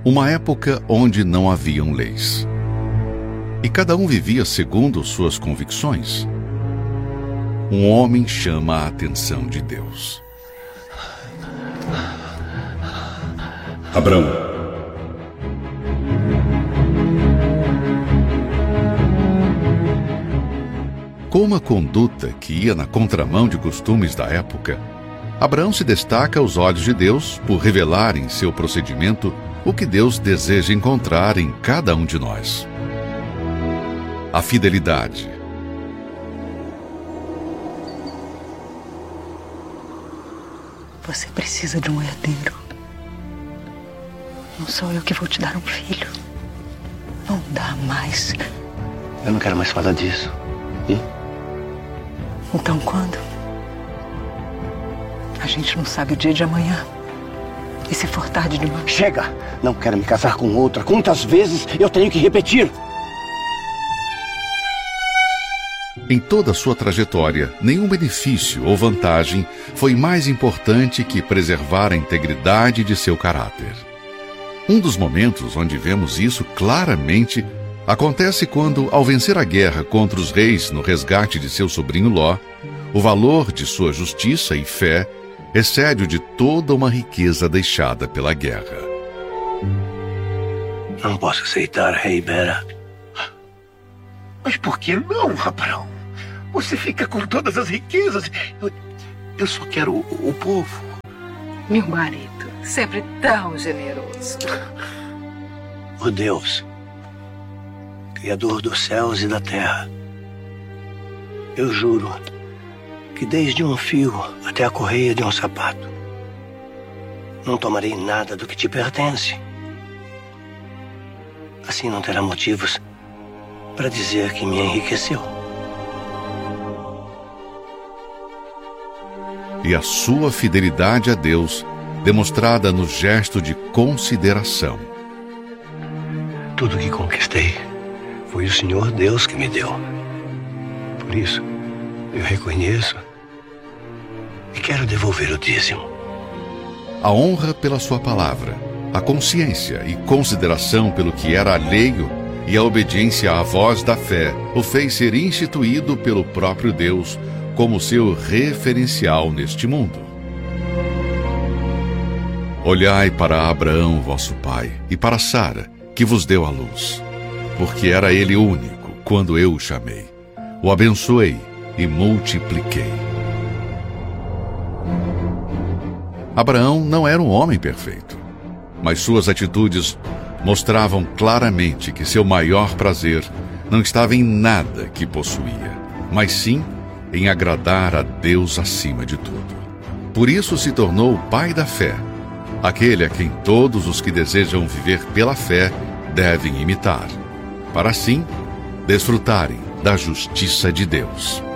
uma época onde não haviam leis. E cada um vivia segundo suas convicções. Um homem chama a atenção de Deus. Abrão. Com uma conduta que ia na contramão de costumes da época, Abraão se destaca aos olhos de Deus por revelar em seu procedimento o que Deus deseja encontrar em cada um de nós. A fidelidade. Você precisa de um herdeiro. Não sou eu que vou te dar um filho. Não dá mais. Eu não quero mais falar disso. E? Então quando? A gente não sabe o dia de amanhã. E se for tarde demais? Chega! Não quero me casar com outra. Quantas vezes eu tenho que repetir? Em toda a sua trajetória, nenhum benefício ou vantagem foi mais importante que preservar a integridade de seu caráter. Um dos momentos onde vemos isso claramente acontece quando, ao vencer a guerra contra os reis no resgate de seu sobrinho Ló, o valor de sua justiça e fé excede o de toda uma riqueza deixada pela guerra. Não posso aceitar, rei Bera. Mas por que não, Abrão? Você fica com todas as riquezas. Eu só quero o povo. Meu marido, sempre tão generoso. O Deus, Criador dos céus e da terra, eu juro que desde um fio até a correia de um sapato, não tomarei nada do que te pertence. Assim não terá motivos para dizer que me enriqueceu. E a sua fidelidade a Deus, demonstrada no gesto de consideração. Tudo que conquistei foi o Senhor Deus que me deu. Por isso, eu reconheço e quero devolver o dízimo. A honra pela sua palavra, a consciência e consideração pelo que era alheio e a obediência à voz da fé o fez ser instituído pelo próprio Deus como seu referencial neste mundo. Olhai para Abraão, vosso pai, e para Sara, que vos deu a luz, porque era ele único quando eu o chamei. O abençoei e multipliquei. Abraão não era um homem perfeito, mas suas atitudes mostravam claramente que seu maior prazer não estava em nada que possuía, mas sim em agradar a Deus acima de tudo. Por isso se tornou o pai da fé, aquele a quem todos os que desejam viver pela fé devem imitar, para assim desfrutarem da justiça de Deus.